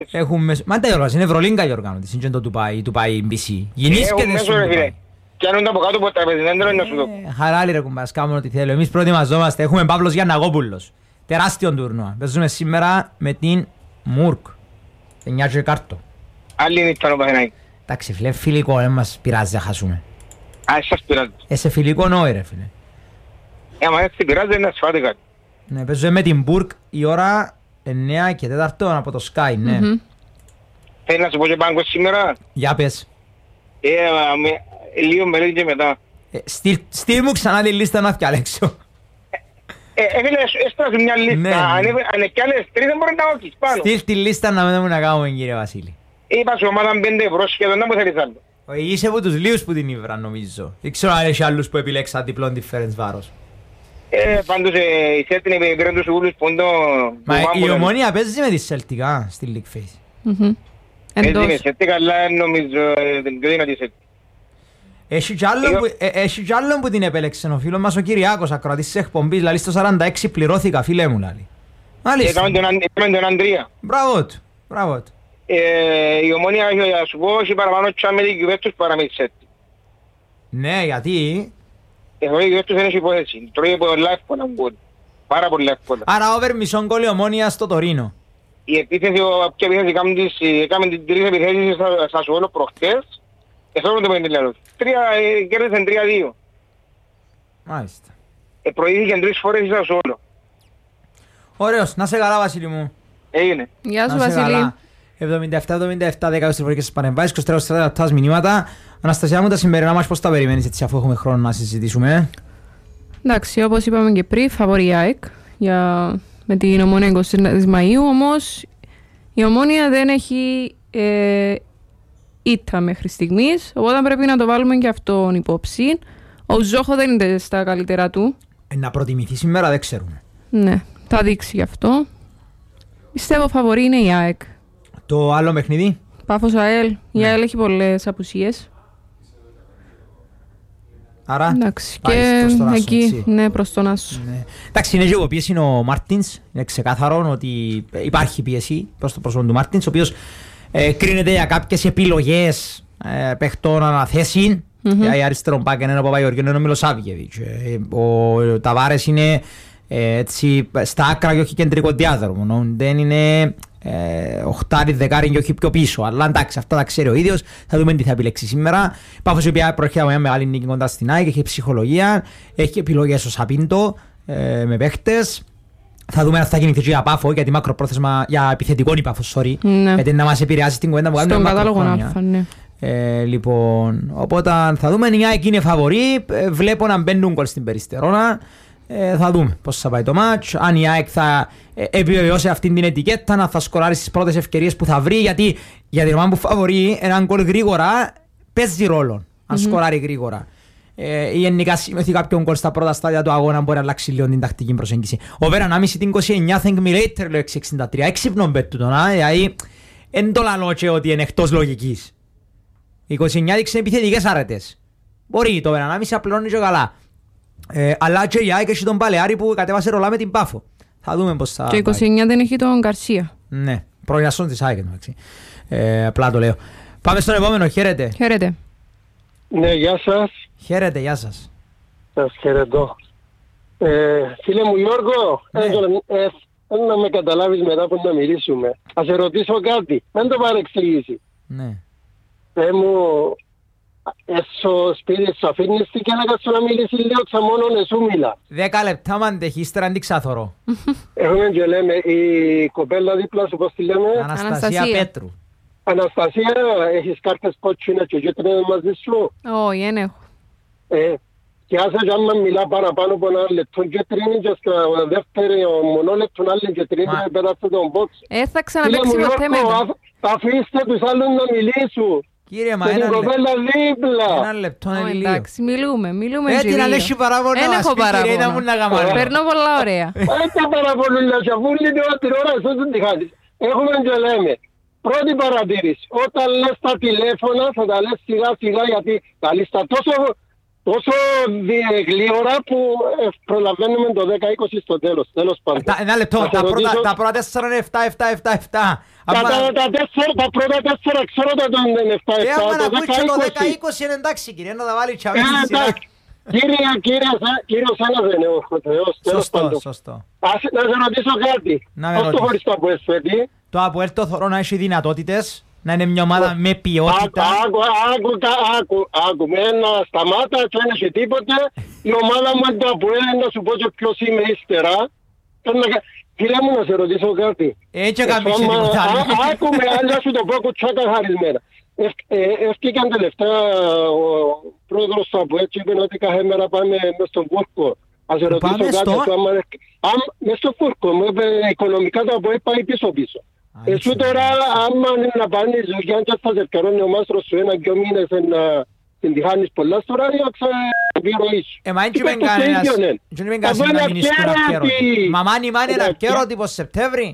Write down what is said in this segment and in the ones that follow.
Μα τα Γιώργας, είναι Ευρωλίγκα η οργάνωση, είναι το του πάει BC. Γεννήσκεται σου. Πιάνουν από κάτω από τα παιδινέντρα είναι σου το. Χαράλι ρε κουμπάς, κάνουμε ό,τι θέλω. Εμείς προετοιμαζόμαστε, έχουμε Παύλος Γιανναγόπουλος. Τεράστιο τουρνουά. Παίζουμε σήμερα με την Μουρκ. 9 και κάρτο. Άλλη νύχτα ο Παθηνάκη. Εντάξει φίλε, φιλικό, δεν μας πειράζει να χάσουμε. Εσάς πειράζει. Σε φιλικό νόη ρε φίλε. Άμα έτσι πειράζει να σφάτε κάτι. Ναι, παίζουμε με την Μουρκ η ώρα 9 και 4 από το Sky, ναι. Θέλει να σου πω και πάγκο σήμερα. Για πες. Λίγο μερίδι και μετά. Στείλ μου ξανά τη λίστα να φτιαλέξω. Έφυγε έστρασε μια λίστα. Αν και άλλες τρεις δεν μπορεί να όκεις πάνω. Στείλ τη λίστα να μην να κάνουμε κύριε Βασίλη. Είπα σου ομάδα 5 ευρώ σχεδόν να μου θέλεις άλλο. Είσαι από τους λίγους που την ήβρα νομίζω. Δεν ξέρω αν έχει άλλους που επιλέξαν διπλόν difference βάρος. Πάντως η Celtic πήραν τους ούλους πόντο. Μα η Ομόνια παίζει με τη Celtic στη League Phase. Παίζει με Celtic αλλά νομίζω την πιο δυνατή Celtic. Έχει κι άλλον που την επέλεξε ο φίλος μας ο Κυριάκος, ακροατής της εκπομπής, δηλαδή στο 46 πληρώθηκα φίλε μου λάλη. Μάλιστα. Έκαμε τον Ανδρία. Μπράβο του, μπράβο του. Η Ομόνια σου πω έχει παραπάνω τσά με την Juventus παρά με τη Celtic. Ναι, γιατί? Εγώ η Juventus δεν έχει υπόθεση, τρώει πολλά εύκολα μπορεί, πάρα πολλά εύκολα. Άρα over μισόν γκολ η Ομόνια στο Τωρίνο. Η επίθεση, ποια επίθεση έκαμε την τρεις επιθέσεις στα Σουόλο προχτές. Εσώς το πέντε κέρδισαν 3-2. Μάλιστα. Προηγήθηκαν 3 φορές στα Σουόλο. Ωραίος, να σε καλά Βασίλη μου. Έγινε. Γεια σου Βασίλη. 77-77 10 στριφορικές παρεμβάσεις, 23 λεπτά μηνύματα. Αναστασία μου τα σημερινά μας πώς τα περιμένεις έτσι αφού έχουμε χρόνο να συζητήσουμε. Εντάξει, όπως είπαμε και πριν, φαβορεί ΑΕΚ με την Ομόνια 20 Μαΐου, όμως η Ομόνια δεν έχει ήττα μέχρι στιγμής, οπότε πρέπει να το βάλουμε και αυτόν υπόψη. Ο Ζόχο δεν είναι στα καλύτερα του. Να προτιμηθεί σήμερα δεν ξέρουμε. Ναι, θα δείξει γι' αυτό. Πιστεύω φαβορεί είναι η ΑΕΚ. Το άλλο παιχνίδι. Πάφος ΑΕΛ. Η ΑΕΛ έχει πολλές απουσίες. Άρα εντάξει, και εκεί, ναι, προς τον Άσο. Ναι. Εντάξει, είναι και ο πίεση είναι ο Μάρτινς. Είναι ξεκάθαρο ότι υπάρχει πίεση προς το πρόσωπο του Μάρτινς, ο οποίος κρίνεται για κάποιες επιλογές παιχτών αναθέσει. Η αριστερό μπακ είναι ο Παπαγιώργιο, είναι ο Μιλοσάβγεβιτς. Ο Ταβάρες είναι έτσι στα άκρα και όχι κεντρικό διάδρομο. Δεν είναι οχτάρι, δεκάρι και όχι πιο πίσω. Αλλά εντάξει, αυτά τα ξέρει ο ίδιος. Θα δούμε τι θα επιλέξει σήμερα. Πάφος η οποία προέρχεται από μια μεγάλη νίκη κοντά στην ΑΕΚ, έχει ψυχολογία, έχει επιλογές στο Σαπίντο με παίχτες. Θα δούμε αν θα γίνει και για Πάφο, γιατί μακροπρόθεσμα για επιθετικό η Πάφος, sorry. Ναι. Γιατί να μας επηρεάσει την κουβέντα που κάνουμε στον κατάλογο να ναι. Λοιπόν, οπότε θα δούμε αν η ΑΕΚ είναι φαβορή. Βλέπω να μπαίνουν γκολ στην Περιστερώνα. Θα δούμε πώς θα πάει το μάτς. Αν η ΑΕΚ θα επιβεβαιώσει αυτή την ετικέτα, να θα σκοράρει στις πρώτες ευκαιρίες που θα βρει. Γιατί για την ομάδα που φαβορεί έναν γκολ γρήγορα παίζει ρόλο. Αν σκοράρει γρήγορα. Ή γενικά σημειωθεί κάποιον γκολ στα πρώτα στάδια του αγώνα μπορεί να αλλάξει λίγο την τακτική προσέγγιση. Ο Βέρα 1,5 την 29, think me later, λέω 6,63. Έξυπνο μπέτου τον, δηλαδή εν το λαλό και ότι είναι εκτός λογικής. 29 δείξε επιθετικές άρετες. Μπορεί το Βέρα 1,5 απλώνει και καλά. Αλλά και η ΑΕΚ έχει τον Παλαιάρη που κατέβασε ρολά με την Πάφο. Θα δούμε πώς θα... Και 29 δεν έχει τον Γκαρσία. Ναι, προγιασόν της ΑΕΚ εντάξει. Απλά το λέω. Πάμε στον επόμενο, χαίρετε. Χαίρετε. Ναι, γεια σας. Χαίρετε, γεια σας. Σας χαιρετώ. Φίλε μου Γιώργο, να με καταλάβεις μετά που να μιλήσουμε. Θα σε ρωτήσω κάτι, δεν το παρεξηγήσει. Ναι. Μου, στο σπίτι σου αφήνεις τι και να κάτσω να μιλήσει λίγο ξαμόνον εσού μιλά. 10 λεπτά μ' αντέχει, ύστερα αντιξάθωρο. Έχουμε και λέμε, η κοπέλα δίπλα σου πώς τη λέμε. Αναστασία Πέτρου. Αναστασία, έχεις κάρτες κότσινες και γέτρινες μαζί σου. Όχι, δεν έχω. Και άσε και άμα μιλά παραπάνω από ένα λεπτό και τρίνει και στο δεύτερο μονόλεπτο άλλη και τρίνει και πέρασε τον box. Θα ξαναπαίξει ποτέ μετά. Αφήστε τους άλλους να μιλήσουν. Κύριε, μα ένα λεπτό είναι λίγο. Εντάξει, μιλούμε και λίγο. Δεν έχει παράπονο να μας πει κύριε, να μου να γαμάρω. Περνώ πολλά ωραία. Έτσι παραπονούν να σε αφούν λίγο την ώρα εσώς δεν τη χάνεις. Έχουμε και λέμε. Πρώτη παρατήρηση. Όταν λες τα τηλέφωνα θα τα λες σιγά σιγά γιατί τα λες τα τόσο τόσο γλύωρα που προλαβαίνουμε το 10-20 στο τέλος. Τέλος πάντων. Ένα λεπτό, τα πρώτα 4 είναι 7-7-7-7. Τα πρώτα 4 ξέρω τα τον 7-7. Άμα να ακούει και το 10-20 είναι εντάξει κύριε, να τα βάλει και αμέσως στη σειρά. Κύριος ένας δεν είναι ο Θεός. Σωστό. Να σε ρωτήσω κάτι. Αυτό χωρίς το Αποέλ φέτει. Το Αποέλ το θωρώ να έχει δυνατότητες, να είναι μια ομάδα με ποιότητα. Άκου, να σταμάτα και δεν έχει τίποτε. Η ομάδα μου είναι το Αποέλ, να σου πω και ποιος είμαι ύστερα. Φίλε μου, να σε ρωτήσω κάτι. Έτσι έκαμε και τίποτα. Άκουμε, άλλα σου το πω κουτσάκα χαρισμένα. Ευκήκαν τελευταία ο πρόεδρος του Αποέλ και είπε ότι κάθε μέρα πάμε μες στον Βούρκο. Ας σε ρωτήσω κάτι. Μες στον Βούρκο, μου είπε οικονομικά το Αποέλ πάει πίσω. Εσύ τώρα, άμα να πάνεις δουλειά και θα σε ευκαιρώνει ο μάστρος σου 1-2 μήνες να την τυχάνεις πολλά στο ράδιο, ξαναπιρωείς. Μα έτσι είπεν κανένας να μείνεις στον αυκαίρωτη. Μα μάνι είναι αυκαίρωτη πως Σεπτέμβρη.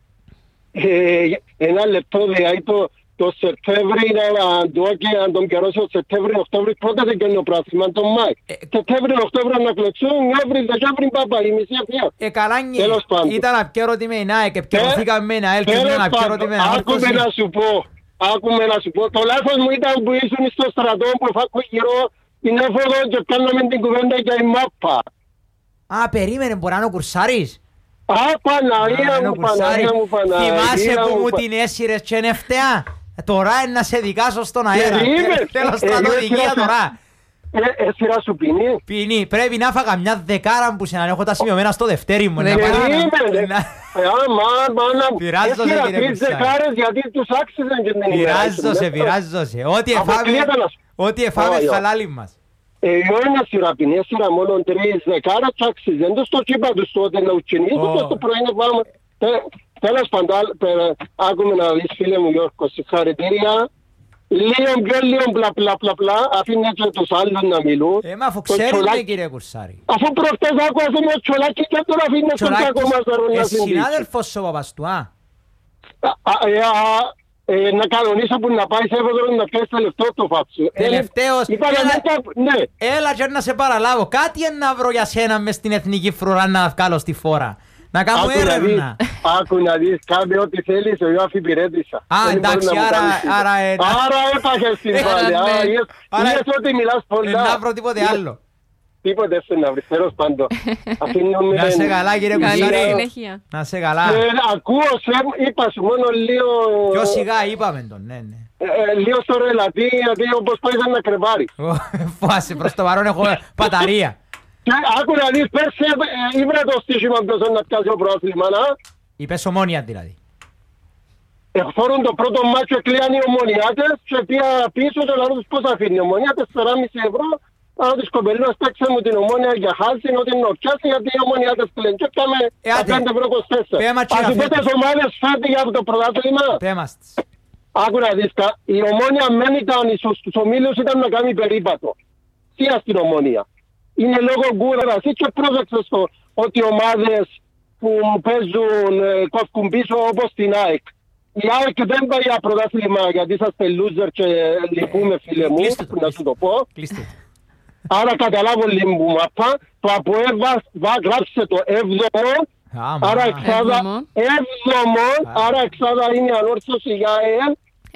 Ένα λεπτό δηλαδή το Σεπτέμβρη αν τον καιρώσει ο Σεπτέμβρη, Οκτώβρη πρώτα δεν κάνει ο πράσιμα, τον Μάη. Σεπτέμβρη, Οκτώβρη να κλωτσούν, Νιόβρη, Δεκέμβρη, παπα, η μισή αφιά. Καλάνι, ήταν αυκαίρωτη με η ΝΑΕΚ, επικαιρωθήκαμε με η ΝΑΕΛ και ήμουν αυκαίρωτη με Άκουμε να σου πω, το λάθος μου ήταν που ήσουν στο στρατό που φάκω γύρω την έφοδο και κάναμε την κουβέντα για η μάπα. Α, περίμενε, μπορεί να είναι ο Κουρσάρης. Παναγία μου. Θυμάσαι που μου την έσυρες και είναι φταία. Τώρα είναι να σε δικάσω στον αέρα. Θέλω στρατοδικία τώρα. Έσυρα σου ποινή. Ποινή. Πρέπει να φάγα μια δεκάρα που σε να έχω τα σημειωμένα στο δευτέρι μου. Περίμενε. Πειράζω σε κύριε Κουρσάρη. Γιατί τους άξιζαν και την ημέρα. Πειράζω σε. Ό,τι εφάμε χαλάλι μας. Ένα σειρά ποινή, έσυρα μόνο 3 δεκάρα και άξιζαν. Δεν στο κύπα τους τότε να ουτσινίζουν και στο πρωί να πάμε. Τέλος πάντων, άκουμε να δεις φίλε μου Γιώργο, συγχαρητήρια. Λίγο πλα, αφήνε και τους άλλους να μιλούν. Μα αφού ξέρετε κύριε Κουρσάρη. Αφού προχτές άκουασε με ο Τσολάκης και τώρα αφήνε τον κακό μας να συμπλήσει. Συνάδελφος ο Παπαστού, να κανονίσω που να πάει σε έβοδρο να πιέσει τελευταίο το φάψου. Τελευταίος, έλα και να σε παραλάβω. Κάτι να βρω για σένα μες στην εθνική φρουρά να βγάλω στη φόρα. Να κάνω έρευνα. Άκου να δεις, κάνε ό,τι θέλεις, εγώ αφιπηρέτησα. Α, εντάξει, άρα έπαχες την πάλι. Είδες ότι μιλάς πολλά. Να βρω τίποτε άλλο. Τίποτε έφτω να βρεις, τέλος πάντων. Να σε καλά κύριε Κουρσάρη. Να σε καλά. Ακούω, είπα σου μόνο λίγο... Πιο σιγά είπαμε τον, ναι. Λίγο στο ρελατή, γιατί όπως πάει να κρεβάρει. Φάση, προς το παρόν έχω μπαταρία. Άκου να δεις, πέρσι ήβρε το στοίχημα ποιος να πιάσει ο πρόθλημα, να. Είπες Ομόνια δηλαδή. Εχθόρουν το πρώτο μάτσο, κλείαν οι Ομονιάτες και πια πίσω και να ρωτήσω πώς αφήνει η Ομονία, 4,5 ευρώ. Αλλά τις κομπελίνες παίξε μου την Ομόνια για χάλση, ότι είναι ορκιάσει γιατί οι Ομονιάτες πλέον. Και έκαμε 5 ευρώ 24. Ας δείτε τις ομάδες φέτοι για το πρωτάθλημα. Άκου να δεις, η Ομόνια μεν ήταν στους ομίλους ήταν να κάνει περίπατο. Τι στην Ομόνια. Είναι λόγω κούρας και πρόσεξες το ότι οι ομάδες που παίζουν κόφκουν πίσω όπως την ΑΕΚ. Η ΑΕΚ δεν πάει για πρωτάθλημα γιατί είσαστε loser και λυπούμε φίλε μου, να σου το πω. Άρα καταλάβω λίγο μαπά, το ΑΠΟΕΛ γράψε το 7ο, άρα εξάδα είναι ανόρθωση για ΑΕΛ.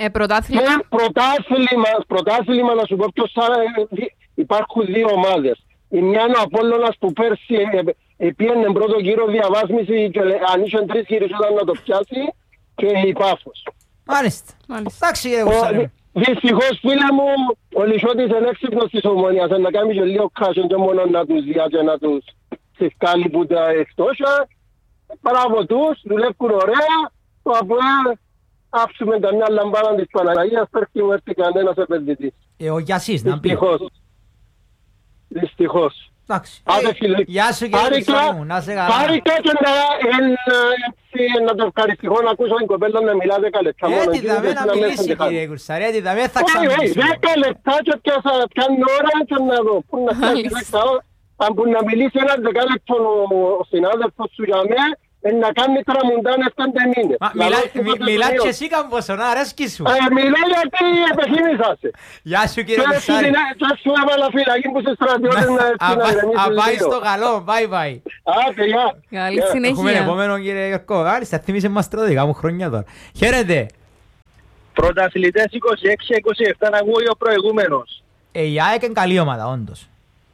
Πρωτάθλημα να σου πω ποιος υπάρχουν 2 ομάδες. Η μια είναι ο Απόλλωνας που πέρσι πήγαινε πρώτο γύρο διαβάσμιση και αν είχαν 3 γύρους όταν να το πιάσει και η Πάφος. Μάλιστα. Εντάξει κύριε Κουρσάρη. Δυστυχώς φίλε μου, ο Λυσότης είναι έξυπνος της Ομονίας, να κάνει και λίγο κάσον και μόνο να τους διά και να τους συσκάλει που τα εκτόσα. Μπράβο τους, δουλεύουν ωραία, το Αποέλ άψουμε τα μια λαμπάνα της Παναγίας, πέρχει μου έρθει κανένας επενδυτής. Ο Γιασής να πει. Δυστυχώς. Εντάξει. Γεια σου κύριε Κουρσάρη μου, να σε καλά. Χάρηκα και να το ευχαριστήσω να ακούσω την κοπέλα να μιλά 10 λεπτά μόνο. Έτσι θα να μιλήσει κύριε Κουρσάρη, έτσι θα ξαναμιλήσουμε. 10 λεπτά και πιάνει ώρα και να δω. Πού να φτάσει 10 ώρα. Αν που να μιλήσει ένα 10 λεπτό ο συνάδελφος σου για μένα, να κάνει τραμουντάνες 5 μήνες. Μιλάς και εσύ καμπόσο, να αρέσκει σου. Μιλάω γιατί επεχήμησα σε. Γεια σου κύριε Μισάρη. Και σου έβαλα φυλακή που σε στρατιώτες να ηρεμήσεις λίγο. Πάει στο καλό, bye bye. Άντε, γεια. Καλή Έχουμε συνέχεια. επόμενο κύριε Γιώργο. Μάλιστα, θύμισε μας τώρα δικά μου χρόνια τώρα. Χαίρετε. Πρωταθλητές 26-27 να ακούει ο προηγούμενος. Η ΑΕΚ είναι καλή ομάδα, όντως.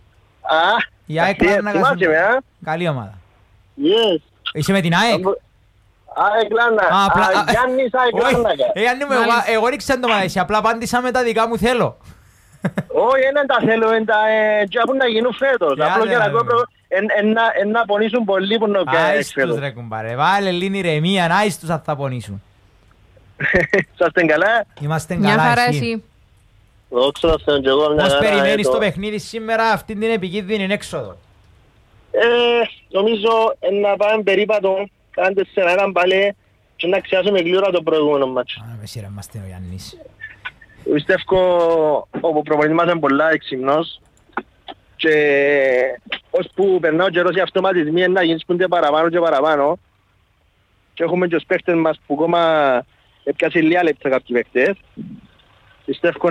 Η ΑΕΚ θυμάσαι με, καλή ομάδα. Yes. Είσαι με την ΑΕΚ. ΑΕΚ Λάνα. Γιάννης ΑΕΚ Λάνα. Γιάννη μου, εγώ δεν ξέρω το μάθηση, απλά απάντησα με τα δικά μου θέλω. Όχι, δεν τα θέλω, είναι τα που να γίνουν φέτος. Απλώς για να ακούω να πονήσουν πολύ που να πιάνε Άις τους φέτος. ρε κουμπάρε, βάλε λίγη ηρεμία, άις τους αν θα πονήσουν. Σας την καλά. Είμαστε Μια καλά χαρά εσύ. εσύ. Δόξα τω Θεώ και εγώ μια Πώς χαρά. περιμένεις το παιχνίδι σήμερα αυτή την επικίνδυνη έξοδο. Νομίζω να πάμε περίπατο, κάντε σε έναν παλέ και να ξιάσουμε γλύωρα το προηγούμενο μάτσο. Με σειρά είμαστε ο Γιάννης. Πιστεύω ο προπονητής μας είναι πολλά εξυμνός και ώσπου περνά ο καιρός οι αυτοματισμοί να γίνονται παραπάνω και παραπάνω και έχουμε και os παίχτες μας που ακόμα έπιασε λίγα λεπτά κάποιοι παίχτες. Πιστεύω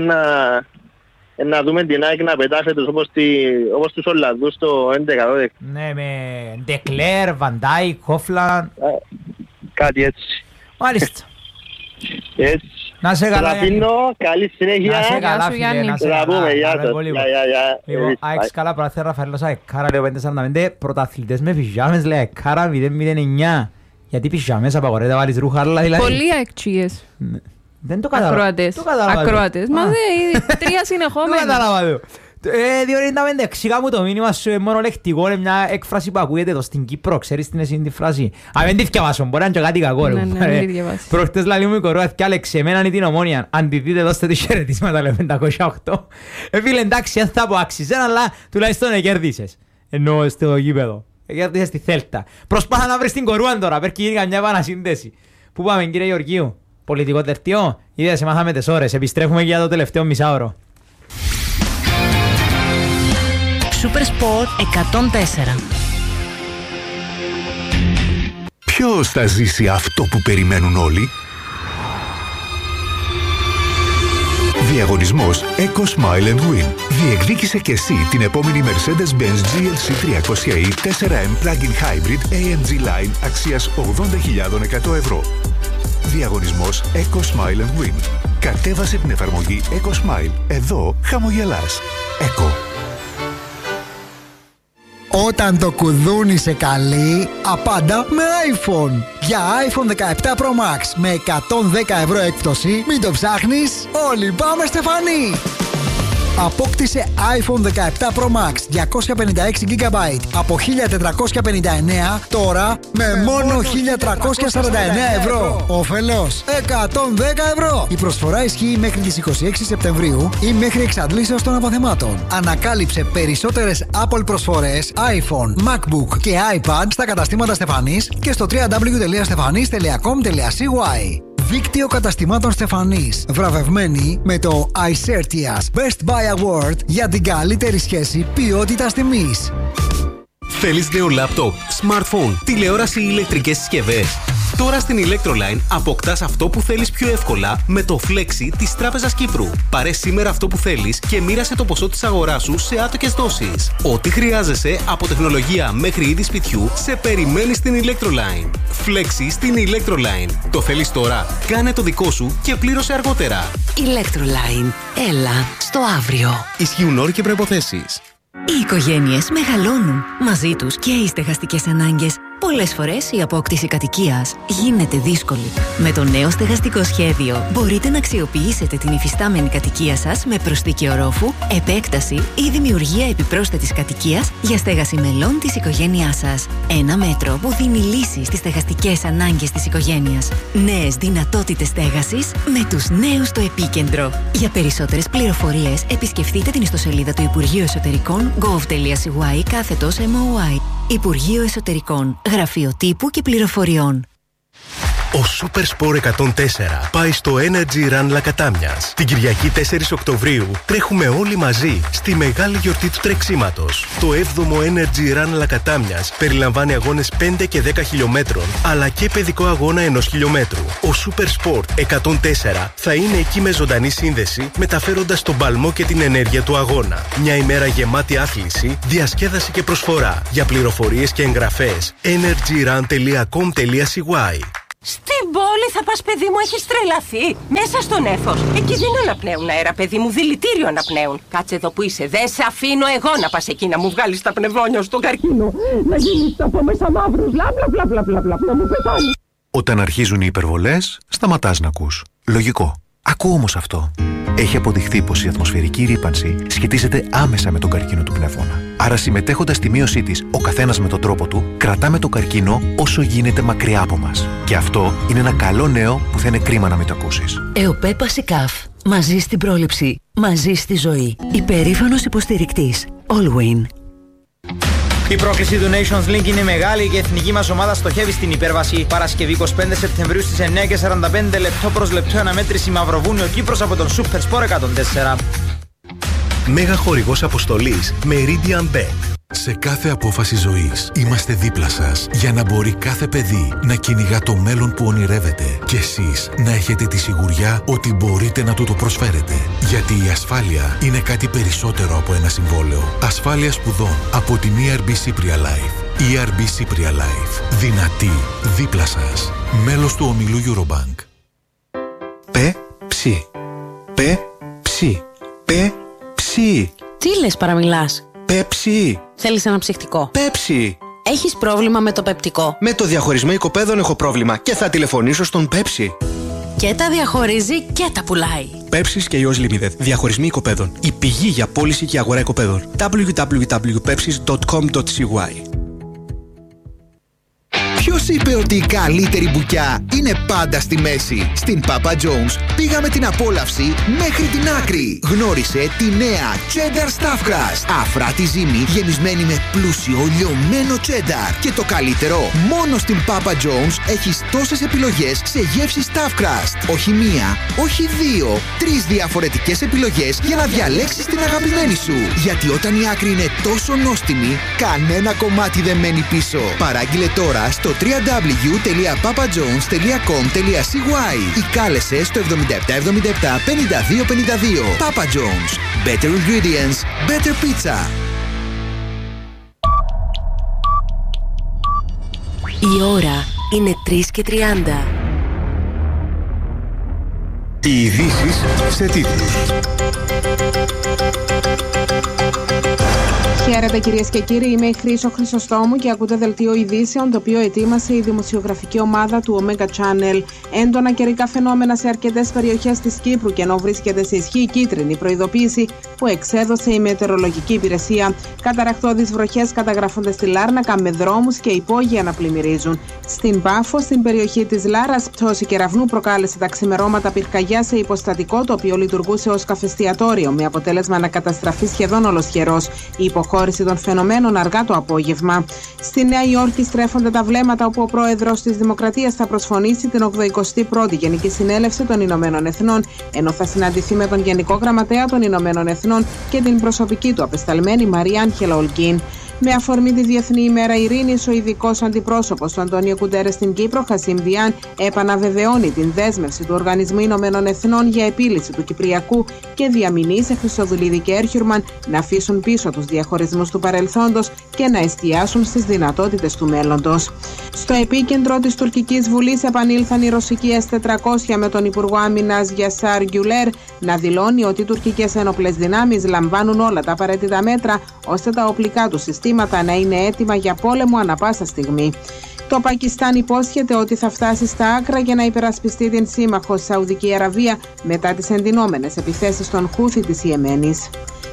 να δούμε την ΑΕΚ να πετά φέτος όπως τους Ολλανδούς στο 11-12. Ναι, με Ντεκλέρ, Βαντάι, Κόφλαν. Κάτι έτσι. Μάλιστα. Έτσι. Να σε καλά, Θα Γιάννη. πίνω, καλή συνέχεια. Να σε καλά, σου, φίλε, Γιάννη. να σε Θα καλά. πούμε, γεια Καλά, σας. εγώ λίγο. Γεια. Λοιπόν, ΑΕΚ καλά, πράθυρα Ραφαέλος Αεκάρα, λέω 5.45, πρωταθλητές με πιζάμες, λέει Αεκάρα 0-0-9. Γιατί πιζάμες απαγορεύεται να βάλεις ρούχα, αλλά δηλαδή. Πολλοί αεκτσίες. Δεν το κατάλαβα. Ακροατές. Το κατάλαβα. Ακροατές. Μα δε, 3 Το συνεχόμενα. κατάλαβα. 2.95, εξηγά μου το μήνυμα σου, μόνο λεκτικό, είναι μια έκφραση που ακούγεται εδώ στην Κύπρο, ξέρεις την εσύ τη φράση. Αν δεν τη διαβάσω, μπορεί να είναι και κάτι κακό. Ναι, ναι, μην τη διαβάσεις. Προχτές λαλή μου η κορούα και άλεξε εμένα είναι την Ομόνια. Αν τη δείτε δώστε τη χαιρετίσματα, λέω 508. Φίλε, εντάξει, δεν θα πω άξιζε, αλλά τουλάχιστον κέρδισες. Ενώ στο γήπεδο. Κέρδισες τη Θέλτα. Προσπάθα να βρεις την κορούα τώρα, πέρκει γίνει καμιά επανασύνδεση. Πού πάμε κύριε Γεωργίου, πολιτικό δελτίο, είδες, μάθαμε τις ώρες, επιστρέφουμε για το τελευταίο μισάωρο. Super Sport 104. Ποιος θα ζήσει αυτό που περιμένουν όλοι? Διαγωνισμός Eco Smile and Win. Διεκδίκησε και εσύ την επόμενη Mercedes-Benz GLC 300e 4M Plug-in Hybrid AMG Line αξίας 80.100 ευρώ. Διαγωνισμός Eco Smile and Win. Κατέβασε την εφαρμογή Eco Smile. Εδώ χαμογελάς. Eco. Όταν το κουδούνι σε καλεί, απάντα με iPhone. Για iPhone 17 Pro Max με 110 ευρώ έκπτωση, μην το ψάχνεις, όλοι πάμε Στεφανή. Απόκτησε iPhone 17 Pro Max 256GB από 1.459 τώρα με μόνο 1.349 ευρώ. Όφελος 110 ευρώ. Η προσφορά ισχύει μέχρι τις 26 Σεπτεμβρίου ή μέχρι εξαντλήσεως των αποθεμάτων. Ανακάλυψε περισσότερες Apple προσφορές, iPhone, MacBook και iPad στα καταστήματα Στεφανής και στο www.stefanis.com.cy. Δίκτυο καταστημάτων Στεφανής. Βραβευμένη με το iCertias Best Buy Award για την καλύτερη σχέση ποιότητας τιμής. Θέλεις νέο λάπτοπ, smartphone, τηλεόραση ή ηλεκτρικές συσκευές? Τώρα στην Electroline αποκτάς αυτό που θέλεις πιο εύκολα με το Flexi της Τράπεζας Κύπρου. Πάρε σήμερα αυτό που θέλεις και μοίρασε το ποσό της αγοράς σου σε άτοκες δόσεις. Ό,τι χρειάζεσαι από τεχνολογία μέχρι είδη σπιτιού σε περιμένει στην Electroline. Flexi στην Electroline. Το θέλεις τώρα? Κάνε το δικό σου και πλήρωσε αργότερα. Electroline. Έλα στο αύριο. Ισχύουν όροι και προϋποθέσεις. Οι οικογένειες μεγαλώνουν. Μαζί τους και οι στεγαστικές ανάγκες. Πολλές φορές η απόκτηση κατοικίας γίνεται δύσκολη. Με το νέο στεγαστικό σχέδιο μπορείτε να αξιοποιήσετε την υφιστάμενη κατοικία σας με προσθήκη ορόφου, επέκταση ή δημιουργία επιπρόσθετης κατοικίας για στέγαση μελών της οικογένειάς σας. Ένα μέτρο που δίνει λύση στις στεγαστικές ανάγκες της οικογένειας. Νέες δυνατότητες στέγασης με τους νέους στο επίκεντρο. Για περισσότερες πληροφορίες επισκεφτείτε την ιστοσελίδα του Υπουργείου Εσωτερικών gov.cy/MOI. Υπουργείο Εσωτερικών. Γραφείο Τύπου και Πληροφοριών. Ο Super Sport 104 πάει στο Energy Run Λακατάμιας. Την Κυριακή 4 Οκτωβρίου τρέχουμε όλοι μαζί στη μεγάλη γιορτή του τρεξίματος. Το 7ο Energy Run Λακατάμιας περιλαμβάνει αγώνες 5 και 10 χιλιόμετρων, αλλά και παιδικό αγώνα 1 χιλιόμετρου. Ο Super Sport 104 θα είναι εκεί με ζωντανή σύνδεση, μεταφέροντας τον παλμό και την ενέργεια του αγώνα. Μια ημέρα γεμάτη άθληση, διασκέδαση και προσφορά. Για πληροφορίες και εγγραφές, energyrun.com.cy. Στην πόλη θα πας, παιδί μου, έχεις τρελαθεί. Μέσα στον Έφος. Εκεί δεν αναπνέουν αέρα, παιδί μου, δηλητήριο αναπνέουν. Κάτσε εδώ που είσαι, δεν σε αφήνω εγώ να πας εκεί να μου βγάλεις τα πνευμόνια στον καρκίνο. Να γίνεις από μέσα μαύρος, μπλα μπλα μπλα μπλα μπλα, να μου πεθάνει. Όταν αρχίζουν οι υπερβολές, σταματάς να ακούς. Λογικό. Ακούω όμως αυτό. Έχει αποδειχθεί πως η ατμοσφαιρική ρύπανση σχετίζεται άμεσα με τον καρκίνο του πνεύμονα. Άρα, συμμετέχοντας στη μείωσή της, ο καθένας με τον τρόπο του, κρατάμε τον καρκίνο όσο γίνεται μακριά από μας. Και αυτό είναι ένα καλό νέο που θα είναι κρίμα να μην το ακούσεις. ΕΟΠΕ Πασικάφ. Μαζί στην πρόληψη. Μαζί στη ζωή. Υπερήφανος υποστηρικτής. Allwyn. Η πρόκληση του Nations League είναι μεγάλη και η εθνική μας ομάδα στοχεύει στην υπέρβαση. Παρασκευή 25 Σεπτεμβρίου στις 9:45 λεπτό προς λεπτό αναμέτρηση Μαυροβούνιο Κύπρος από τον Super Sport 104. Μέγα χορηγός αποστολής Meridian Bet. Σε κάθε απόφαση ζωής είμαστε δίπλα σας για να μπορεί κάθε παιδί να κυνηγά το μέλλον που ονειρεύεται και εσείς να έχετε τη σιγουριά ότι μπορείτε να του το προσφέρετε. Γιατί η ασφάλεια είναι κάτι περισσότερο από ένα συμβόλαιο. Ασφάλεια σπουδών από την ERB Cypria Life. ERB Cypria Life. Δυνατή, δίπλα σας. Μέλος του ομιλού Eurobank. Ψι. Ψι. Τι λες, παραμιλάς? Πέψη. Θέλεις ένα ψυχτικό? Πέψη. Έχεις πρόβλημα με το πεπτικό? Με το διαχωρισμό οικοπαίδων έχω πρόβλημα και θα τηλεφωνήσω στον Πέψη. Και τα διαχωρίζει και τα πουλάει. Pepsi και Yours Limited. Διαχωρισμοί οικοπαίδων. Η πηγή για πώληση και αγορά οικοπαίδων. www.pepsis.com.cy. Ποιος είπε ότι η καλύτερη μπουκιά είναι πάντα στη μέση? Στην Papa John's πήγαμε την απόλαυση μέχρι την άκρη. Γνώρισε τη νέα Cheddar Stuffed Crust. Αφράτη ζύμη γεμισμένη με πλούσιο λιωμένο cheddar. Και το καλύτερο, μόνο στην Papa John's έχεις τόσες επιλογές σε γεύση Stuffed Crust. Όχι μία, όχι δύο, 3 διαφορετικές επιλογές για να διαλέξεις την αγαπημένη σου. Γιατί όταν η άκρη είναι τόσο νόστιμη, κανένα κομμάτι δεν μένει πίσω. Παράγγειλε τώρα στο www.papajohns.com.cy ή κάλεσε στο 7777 5252. Papa John's. Better ingredients, better pizza. Η ώρα είναι 3:30. Οι ειδήσεις σε τίτλους. Χαίρετε κυρίες και κύριοι, είμαι η Χρύσο Χρυσοστόμου και ακούτε δελτίο ειδήσεων το οποίο ετοίμασε η δημοσιογραφική ομάδα του Omega Channel. Έντονα καιρικά φαινόμενα σε αρκετές περιοχές της Κύπρου και ενώ βρίσκεται σε ισχύ η κίτρινη προειδοποίηση που εξέδωσε η Μετεωρολογική Υπηρεσία. Καταρρακτώδεις βροχές καταγραφούνται στη Λάρνακα με δρόμους και υπόγεια να πλημμυρίζουν. Στην Πάφο, στην περιοχή της Λάρας, πτώση κεραυνού προκάλεσε τα ξημερώματα πυρκαγιά σε υποστατικό το οποίο λειτουργούσε ως καφεστιατόριο με αποτέλεσμα να καταστραφεί σχεδόν ολοσχερός. Η υποχώρηση των φαινομένων αργά το απόγευμα. Στη Νέα Υόρκη στρέφονται τα βλέμματα όπου ο πρόεδρος της Δημοκρατίας θα προσφωνήσει την 81η Γενική Συνέλευση των Ηνωμένων Εθνών, ενώ θα συναντηθεί με τον Γενικό Γραμματέα των Ηνωμένων Εθνών και την προσωπική του απεσταλμένη Μαρία Άγγελα Ολγκίν. Με αφορμή τη Διεθνή ημέρα ειρήνης, ο ειδικός αντιπρόσωπος του Αντώνιο Κουτέρες στην Κύπρο, Χασίμ Διάν, επαναβεβαιώνει την δέσμευση του Οργανισμού Ηνωμένων Εθνών για επίλυση του Κυπριακού και διαμηνεί σε Χρυσοδουλίδη και Έρχιουρμαν να αφήσουν πίσω τους διαχωρισμούς του παρελθόντος και να εστιάσουν στις δυνατότητες του μέλλοντος. Στο επίκεντρο της τουρκικής βουλής επανήλθαν οι ρωσικοί S-400 με τον Υπουργό Άμυνας Γιασάρ Γκιουλέρ να δηλώνει ότι οι τουρκικές ένοπλες δυνάμεις λαμβάνουν όλα τα απαραίτητα μέτρα ώστε τα οπλικά του συστήματα να είναι έτοιμα για πόλεμο ανα πάσα στιγμή. Το Πακιστάν υπόσχεται ότι θα φτάσει στα άκρα για να υπερασπιστεί την σύμμαχο Σαουδική Αραβία μετά τις εντυνόμενες επιθέσεις των Χούθι της Ιεμένης.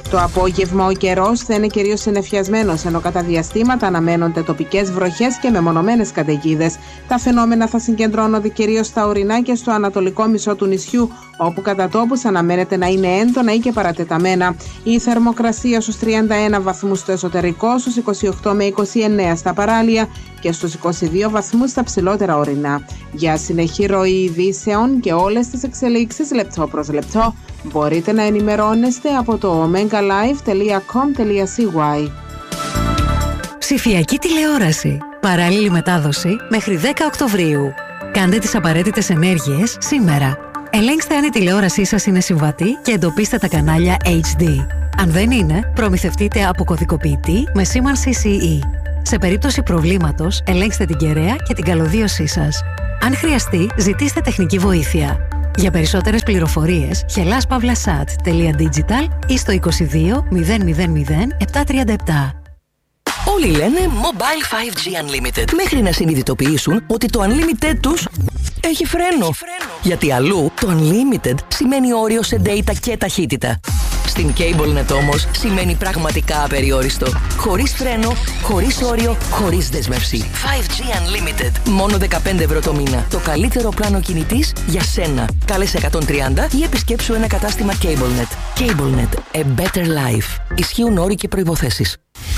Το απόγευμα ο καιρός θα είναι κυρίως συννεφιασμένος, ενώ κατά διαστήματα αναμένονται τοπικές βροχές και μεμονωμένες καταιγίδες. Τα φαινόμενα θα συγκεντρώνονται κυρίως στα ορεινά και στο ανατολικό μισό του νησιού, όπου κατά τόπους αναμένεται να είναι έντονα ή και παρατεταμένα. Η θερμοκρασία στους 31 βαθμούς στο εσωτερικό, στους 28 με 29 στα παράλια και στους 22 βαθμούς στα ψηλότερα ορεινά. Για συνεχή ροή ειδήσεων και όλες τις εξελίξεις λεπτό προς λεπτό μπορείτε να ενημερώνεστε από το omegalive.com.cy. Ψηφιακή τηλεόραση. Παράλληλη μετάδοση μέχρι 10 Οκτωβρίου. Κάντε τις απαραίτητες ενέργειες σήμερα. Ελέγξτε αν η τηλεόρασή σας είναι συμβατή και εντοπίστε τα κανάλια HD. Αν δεν είναι, προμηθευτείτε αποκωδικοποιητή με σήμανση CE. Σε περίπτωση προβλήματος, ελέγξτε την κεραία και την καλωδίωσή σας. Αν χρειαστεί, ζητήστε τεχνική βοήθεια. Για περισσότερες πληροφορίες, hellas-pavlasat.digital ή στο 22 000 737. Όλοι λένε Mobile 5G Unlimited μέχρι να συνειδητοποιήσουν ότι το Unlimited τους έχει φρένο. Γιατί αλλού το Unlimited σημαίνει όριο σε data και ταχύτητα. Στην CableNet όμως σημαίνει πραγματικά απεριόριστο. Χωρίς φρένο, χωρίς όριο, χωρίς δέσμευση. 5G Unlimited. Μόνο 15 ευρώ το μήνα. Το καλύτερο πλάνο κινητής για σένα. Κάλεσε 130 ή επισκέψου ένα κατάστημα CableNet. CableNet. A better life. Ισχύουν όροι και προϋποθέσεις.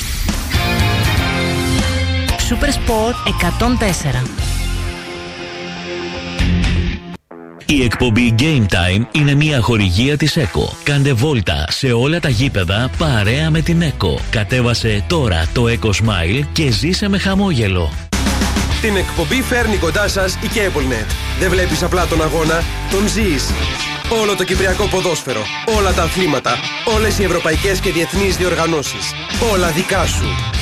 Super Sport 104. Η εκπομπή Game Time είναι μια χορηγία της ΕΚΟ. Κάντε βόλτα σε όλα τα γήπεδα παρέα με την ΕΚΟ. Κατέβασε τώρα το ECO Smile και ζήσε με χαμόγελο. Την εκπομπή φέρνει κοντά σας η CableNet. Δεν βλέπεις απλά τον αγώνα, τον ζεις. Όλο το κυπριακό ποδόσφαιρο, όλα τα αθλήματα, όλες οι ευρωπαϊκές και διεθνείς διοργανώσεις. Όλα δικά σου.